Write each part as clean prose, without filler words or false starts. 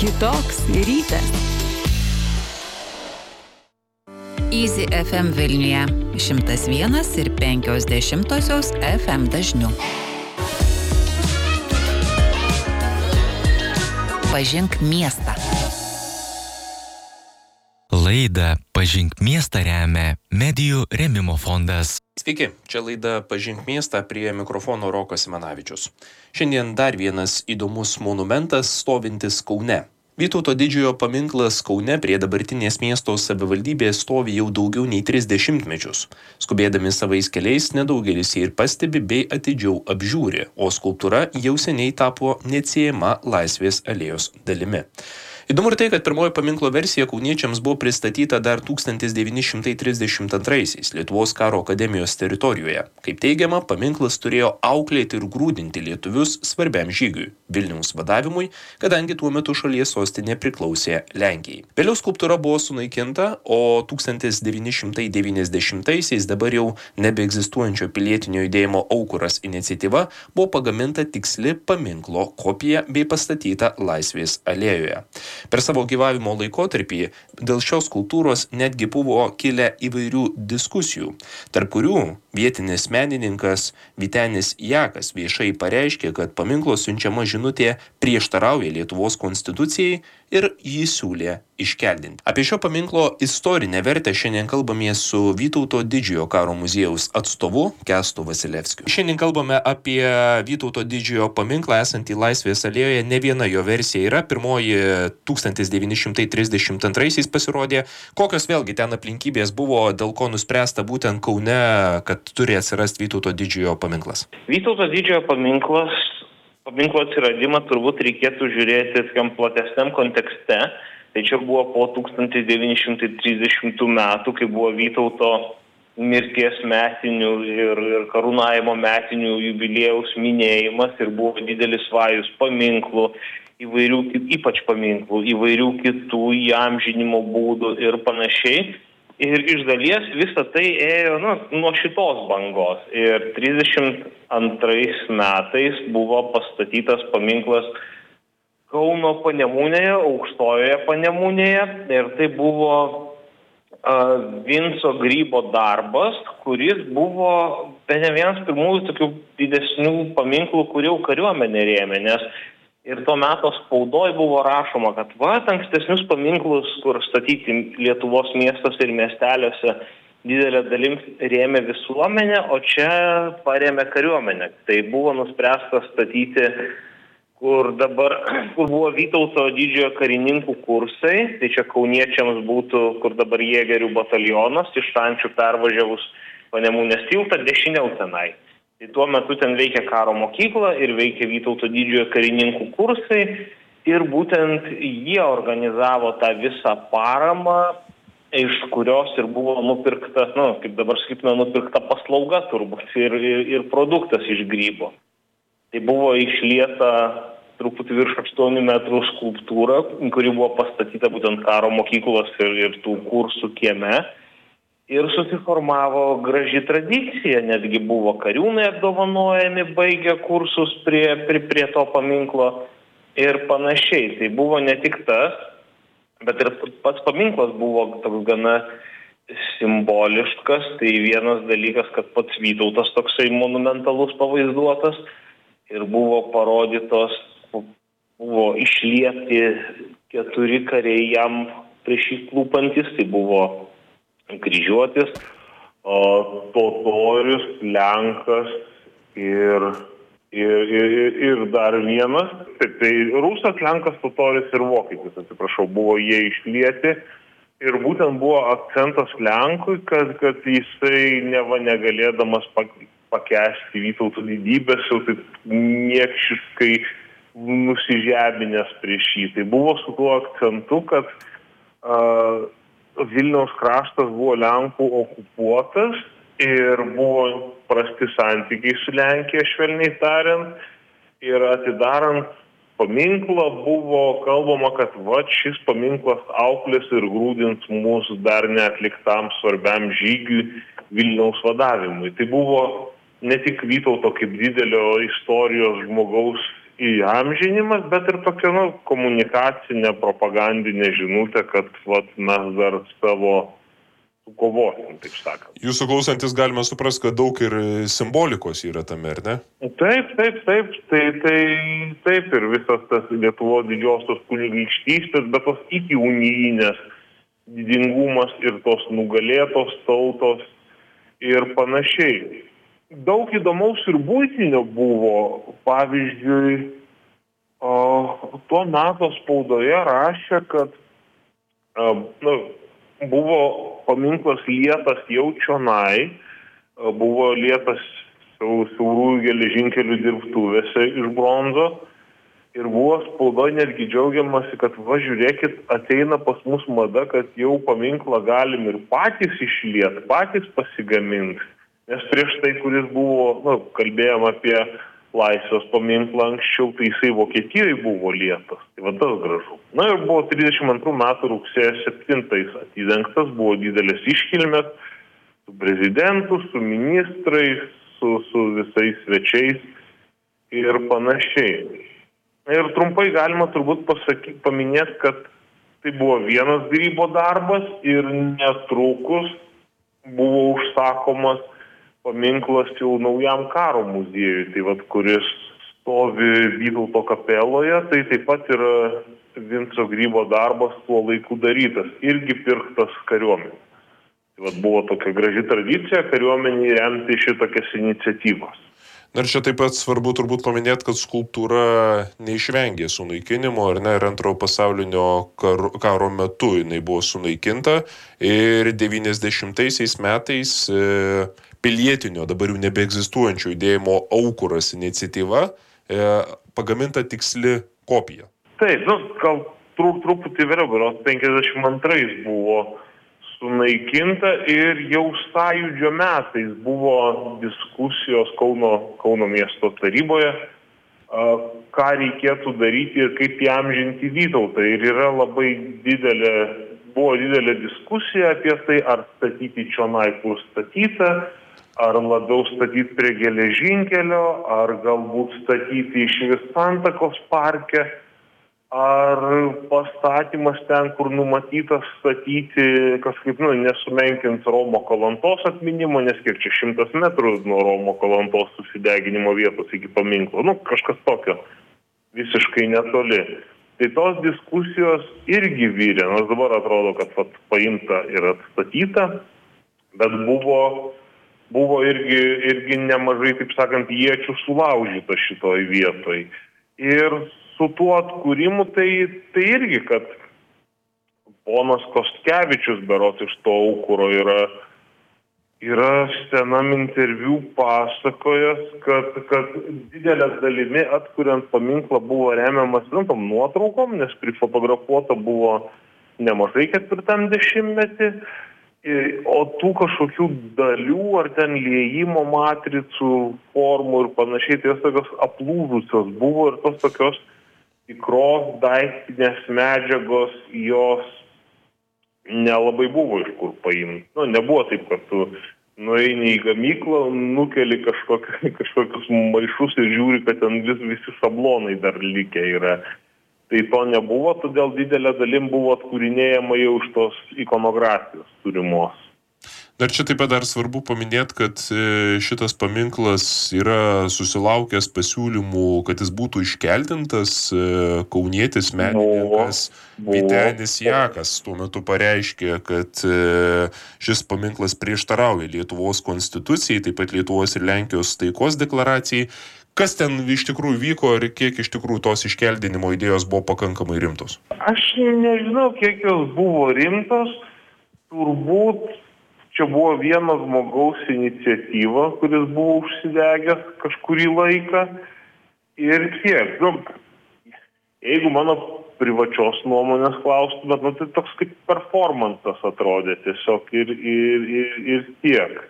Kitoks rytas. Easy FM Vilniuje 101,5 FM dažniu. Pažink miestą. Laidą Pažink miestą remia Medijų rėmimo fondas. Sveiki, čia laida Pažink miestą, prie mikrofono Rokas Simanavičius. Šiandien dar vienas įdomus monumentas stovintis Kaune. Vytauto didžiojo paminklas Kaune prie dabartinės miesto savivaldybės stovi jau daugiau nei 30 mečius. Skubėdami savais keliais nedaugelis jį ir pastebi bei atidžiau apžiūri, o skulptūra jau seniai tapo neatsiejama Laisvės alėjos dalimi. Įdomu ir tai, kad pirmoji paminklo versija kauniečiams buvo pristatyta dar 1932 Lietuvos karo akademijos teritorijoje. Kaip teigiama, paminklas turėjo auklėti ir grūdinti lietuvius svarbiam žygiui – Vilniaus vadavimui, kadangi tuo metu šalies sostinė priklausė Lenkijai. Vėliau skulptūra buvo sunaikinta, o 1990-aisiais dabar jau nebeegzistuojančio pilietinio judėjimo Aukuras iniciatyva buvo pagaminta tiksli paminklo kopija bei pastatyta Laisvės alėjoje. Per savo gyvavimo laikotarpį dėl šios skulptūros netgi buvo kilę įvairių diskusijų, tarp kurių vietinis menininkas Vytenis Jakas viešai pareiškė, kad paminklo siunčiama žinutė prieštarauja Lietuvos konstitucijai ir jį siūlė iškeldinti. Apie šio paminklo istorinę vertę šiandien kalbamės su Vytauto didžiojo karo muziejaus atstovu Kęstu Vasilevskiu. Šiandien kalbame apie Vytauto didžiojo paminklą esantį Laisvės alėjoje. Ne viena jo versija yra. Pirmoji 1932 pasirodė. Kokios vėlgi ten aplinkybės buvo, dėl ko nuspręsta būtent Kaune, kad turi atsirasti Vytauto didžiojo paminklas? Vytauto didžiojo paminklo atsiradimą turbūt reikėtų žiūrėti tokiam platesniam kontekste. Tai čia buvo po 1930 metų, kai buvo Vytauto mirties metinių ir karūnavimo metinių jubiliejaus minėjimas ir buvo didelis vajus paminklų, ypač paminklų, įvairių kitų įamžinimo būdų ir panašiai. Ir iš dalies visą tai ėjo nuo šitos bangos. Ir 32 metais buvo pastatytas paminklas Kauno Panemunėje, Aukštojoje Panemunėje. Ir tai buvo Vinco Grybo darbas, kuris buvo bene vienas pirmųjų tokių didesnių paminklų, kur jau kariuomenė rėmė, nes ir to meto spaudoj buvo rašoma, kad ankstesnius paminklus, kur statyti Lietuvos miestuose ir miesteliuose, didelė dalim rėmė visuomenė, o čia parėmė kariuomenė. Tai buvo nuspręsta statyti, kur buvo Vytauto didžiojo karininkų kursai, tai čia kauniečiams būtų, kur dabar Jėgerių batalionas, iš Šančių pervažiavus Panemunės tiltą, dešiniau tenai. Tai tuo metu ten veikia karo mokykla ir veikia Vytauto didžiojo karininkų kursai ir būtent jie organizavo tą visą paramą, iš kurios ir buvo nupirkta, kaip dabar sakytume, nupirkta paslauga turbūt ir produktas iš Grybo. Tai buvo išlieta truputį virš 8 metrų skulptūra, kuri buvo pastatyta būtent karo mokyklos ir tų kursų kieme. Ir susiformavo graži tradicija, netgi buvo kariūnai apdovanojami, baigę kursus prie to paminklo ir panašiai. Tai buvo ne tik tas, bet ir pats paminklas buvo toks gana simboliškas. Tai vienas dalykas, kad pats Vytautas toksai monumentalus pavaizduotas ir buvo parodytos, buvo išlieti 4 kariai jam prieš jį klūpantis, tai buvo kryžiuotis, totorius, lenkas ir dar vienas. Tai rusas, lenkas, totorius ir vokietis, buvo jie išlieti. Ir būtent buvo akcentas lenkui, kad jisai negalėdamas pakęsti Vytauto didybės, jau taip niekšiškai nusižeminęs prieš jį. Tai buvo su tuo akcentu, kad Vilniaus kraštas buvo Lenkų okupuotas ir buvo prasti santykiai su Lenkija, švelniai tariant. Ir atidarant paminklą buvo kalbama, kad šis paminklas auklės ir grūdins mūsų dar neatliktam svarbiam žygiui Vilniaus vadavimui. Tai buvo ne tik Vytauto kaip didelio istorijos žmogaus įamžinimas, bet ir tokia komunikacinė, propagandinė žinutė, kad mes dar savo sukovosim, taip sakant. Jūsų klausantis galime suprasti, kad daug ir simbolikos yra tame, ar ne? Taip. Taip ir visas tas Lietuvos didžiosios kunigaikštystės, bet tos iki unijinės didingumas ir tos nugalėtos tautos ir panašiai. Daug įdomaus ir buitinio buvo. Pavyzdžiui, tuo metu spaudoje rašė, kad buvo paminklas lietas jau čionai, buvo lietas siaurųjų geležinkelių dirbtuvėse iš bronzo ir buvo spaudoje netgi džiaugiamasi, kad žiūrėkit, ateina pas mus mada, kad jau paminklą galim ir patys išliet, patys pasigaminti. Nes prieš tai, kuris buvo, kalbėjom apie Laisvės paminklą anksčiau, tai jisai Vokietijoje buvo lietas. Tai tas gražu. Ir buvo 32 metų rugsėjo 7 atidengtas, buvo didelės iškilmės su prezidentu, su ministrais, su visais svečiais ir panašiai. Ir trumpai galima turbūt paminėti, kad tai buvo vienas grybo darbas ir netrukus buvo užsakomas paminklas jau naujam karo muziejui, tai kuris stovi Vytauto kapeloje, tai taip pat yra Vinco Grybo darbas tuo laiku darytas, irgi pirktas kariuomenė. Tai buvo tokia graži tradicija kariuomenį remti šitokias iniciatyvas. Ir čia taip pat svarbu turbūt paminėti, kad skulptūra neišvengė sunaikinimo, ar ne, ir antrojo pasaulinio karo metu jinai buvo sunaikinta ir 90 metais pilietinio, dabar jau nebeegzistuojančio judėjimo Aukuras iniciatyva pagaminta tiksli kopija. Taip, gal truputį vėliau, 52 buvo sunaikinta ir jau sąjūdžio metais buvo diskusijos Kauno miesto taryboje, ką reikėtų daryti ir kaip įamžinti Vytautą. Ir yra buvo didelė diskusija apie tai, ar statyti čionai, kur statyta, ar labiau statyti prie geležinkelio, ar galbūt statyti išvis Santakos parke, ar pastatymas ten, kur numatytas statyti, kažkaip nesumenkins Romo Kalantos atminimo, nes kiek čia 100 metrų nuo Romo Kalantos susideginimo vietos iki paminklo. Kažkas tokio visiškai netoli. Tai tos diskusijos irgi vyrė, nors dabar atrodo, kad paimta ir atstatyta, bet buvo irgi nemažai, taip sakant, iečių sulaužyta šitoj vietoj. Ir su tuo atkūrimu tai irgi, kad ponas Kostkevičius berods iš to Aukuro yra senam interviu pasakojęs, kad didelė dalimi atkuriant paminklą buvo remiamas nuotraukom, nes prifotografuota buvo nemažai 4 dešimtmetį, o tų kažkokių dalių ar ten liejimo matricų, formų ir panašiai, tai jos tokios aplūžusios buvo ir tos tokios tikros daiktinės medžiagos jos nelabai buvo iš kur paimti. Nebuvo taip, kad tu nueini į gamyklą, nukeli kažkokius maišus ir žiūri, kad ten visi šablonai dar likę yra. Tai to nebuvo, todėl didelė dalim buvo atkūrinėjama jau iš tos ikonografijos turimos. Dar čia taip pat dar svarbu paminėti, kad šitas paminklas yra susilaukęs pasiūlymų, kad jis būtų iškeldintas. Kaunietis menininkas Vytenis Jakas tuo metu pareiškė, kad šis paminklas prieštarauja Lietuvos konstitucijai, taip pat Lietuvos ir Lenkijos taikos deklaracijai. Kas ten iš tikrųjų vyko ir kiek iš tikrųjų tos iškeldinimo idėjos buvo pakankamai rimtos? Aš nežinau, kiek jos buvo rimtos. Turbūt čia buvo vieno žmogaus iniciatyva, kuris buvo užsidegęs kažkurį laiką. Ir tiek. Jeigu mano privačios nuomonės klaustumėt, tai toks kaip performances atrodė tiesiog ir tiek.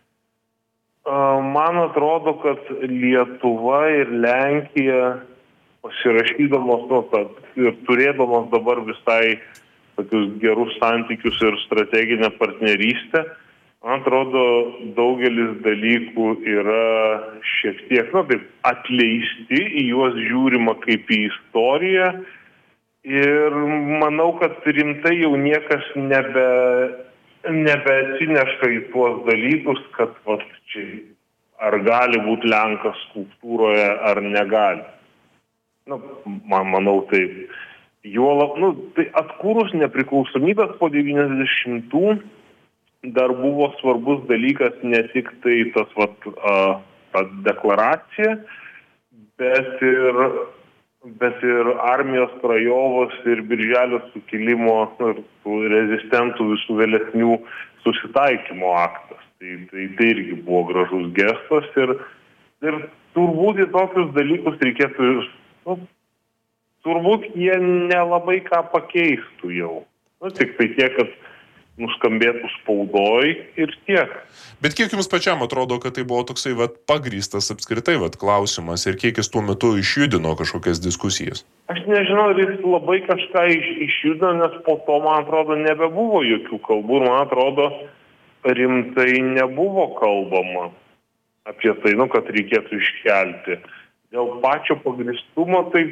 Man atrodo, kad Lietuva ir Lenkija pasirašydamos ir turėdamos dabar visai tokius gerus santykius ir strateginę partnerystę, man atrodo, daugelis dalykų yra šiek tiek, atleisti, į juos žiūrima kaip į istoriją ir manau, kad rimtai jau niekas nebeatsineša į tuos dalykus, kad čia ar gali būti Lenkas skulptūroje ar negali. Manau taip. Juolab, tai atkūrus nepriklausomybės po 90-ų dar buvo svarbus dalykas ne tik tai ta deklaracija, bet ir armijos Krajovos ir Birželio sukilimo ir rezistentų visų vėlesnių susitaikymo aktas. Tai irgi buvo gražus gestas ir turbūt į tokius dalykus reikėtų, turbūt jie nelabai ką pakeistų jau. Tik tai tiek, kad nuskambėtų spaudoj ir tiek. Bet kiek jums pačiam atrodo, kad tai buvo toksai pagrįstas apskritai klausimas ir kiek jis tuo metu išjudino kažkokias diskusijas? Aš nežinau, ar jis labai kažką išjudino, nes po to, man atrodo, nebebuvo jokių kalbų ir, man atrodo, rimtai nebuvo kalbama apie tai, kad reikėtų iškelti. Dėl pačio pagrįstumo, tai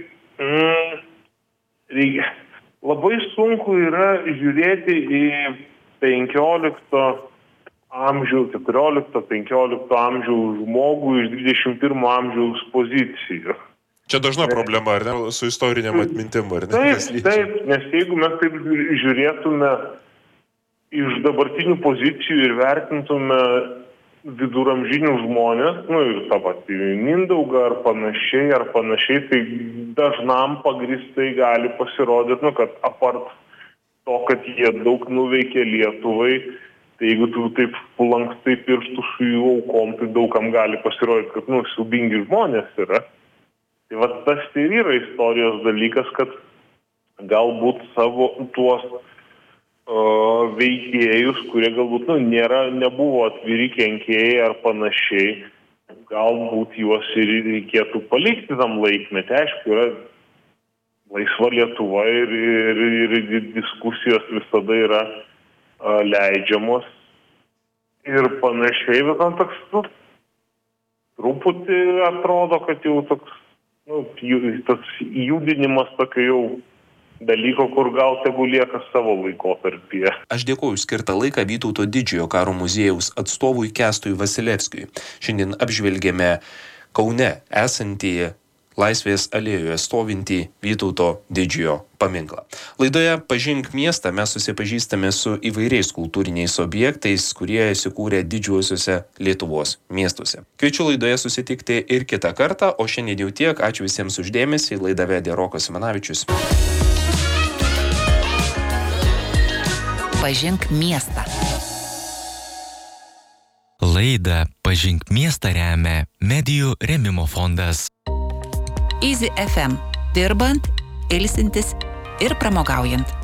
labai sunku yra žiūrėti į 15 amžiaus, 14-15 amžiaus žmogų iš 21 amžiaus pozicijų. Čia dažna problema, ar ne, su istorinėm atmintim, ar ne? Taip, nes jeigu mes taip žiūrėtume iš dabartinių pozicijų ir vertintume viduramžinių žmonės, ir tą patį Mindaugą ar panašiai, tai dažnam pagrįstai gali pasirodyti, kad apart to, kad jie daug nuveikė Lietuvai, tai jeigu tu taip lankstai pirštų su jų aukom, tai daugam gali pasirodyti, kad siaubingi žmonės yra. Tai tas ir yra istorijos dalykas, kad galbūt savo tuos veikėjus, kurie galbūt nebuvo atviri kenkėjai ar panašiai, galbūt juos ir reikėtų palikti tam laikmetį. Aišku, yra laisva Lietuva ir diskusijos visada yra leidžiamos ir panašiai, bet man toks truputį atrodo, kad jau toks tas judinimas tokio jau dalyko, kur gal tegu lieka savo laikotarpyje. Aš dėkoju skirtą laiką Vytauto Didžiojo karo muziejaus atstovui Kęstui Vasilevskiui. Šiandien apžvelgėme Kaune esantį Laisvės alėjoje stovintį Vytauto Didžiojo paminklą. Laidoje Pažink miestą mes susipažįstame su įvairiais kultūriniais objektais, kurie įsikūrė didžiuosiuose Lietuvos miestuose. Kviečiu laidoje susitikti ir kitą kartą, o šiandien jau tiek. Ačiū visiems už dėmesį. Laidą vedė Rokas Simanavičius. Pažink miestą. Laidą Pažink miestą remia Medijų rėmimo fondas. Easy FM. Dirbant, ilsintis ir pramogaujant.